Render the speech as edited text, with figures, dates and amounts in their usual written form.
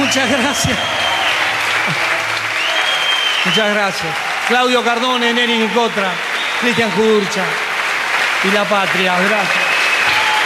Muchas gracias. Muchas gracias. Claudio Cardone, Neri Nicotra, Cristian Jurcha y La Patria. Gracias.